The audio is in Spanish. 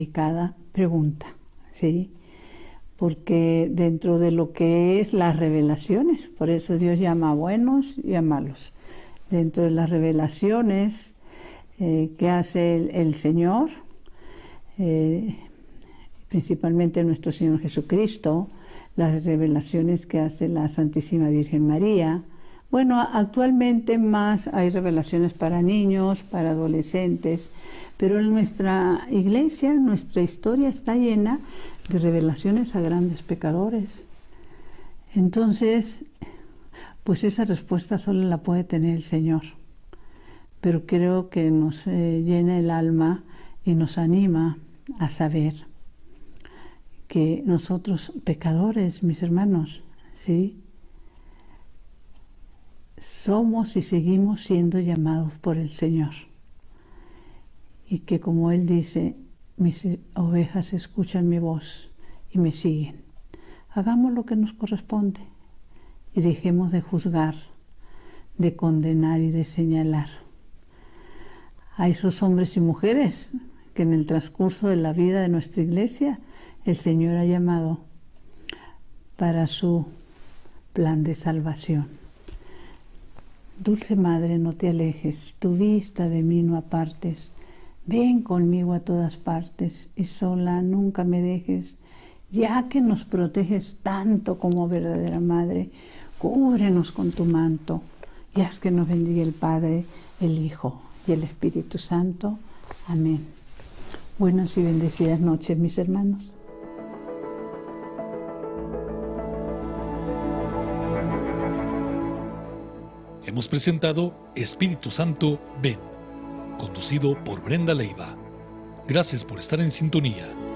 y cada pregunta, ¿sí? Porque dentro de lo que es las revelaciones, por eso Dios llama a buenos y a malos. Dentro de las revelaciones que hace el Señor, principalmente nuestro Señor Jesucristo, las revelaciones que hace la Santísima Virgen María. Bueno, actualmente más hay revelaciones para niños, para adolescentes, pero en nuestra iglesia, nuestra historia está llena de revelaciones a grandes pecadores. Entonces, pues esa respuesta solo la puede tener el Señor. Pero creo que nos llena el alma y nos anima a saber que nosotros, pecadores, mis hermanos, ¿sí?, somos y seguimos siendo llamados por el Señor. Y que, como Él dice, mis ovejas escuchan mi voz y me siguen. Hagamos lo que nos corresponde y dejemos de juzgar, de condenar y de señalar a esos hombres y mujeres que en el transcurso de la vida de nuestra iglesia el Señor ha llamado para su plan de salvación. Dulce Madre, no te alejes, tu vista de mí no apartes. Ven conmigo a todas partes y sola nunca me dejes, ya que nos proteges tanto como verdadera Madre. Cúbrenos con tu manto y haz que nos bendiga el Padre, el Hijo y el Espíritu Santo. Amén. Buenas y bendecidas noches, mis hermanos. Hemos presentado Espíritu Santo, ven, conducido por Brenda Leiva. Gracias por estar en sintonía.